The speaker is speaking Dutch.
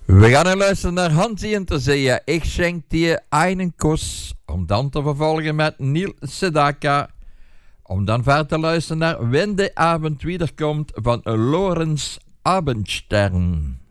We gaan er luisteren naar Hansie en te zeggen, ik schenk je een kus. Om dan te vervolgen met Neil Sedaka. Om dan verder te luisteren naar Wenn de Abend Wiederkommt van Lorenz Abendstern.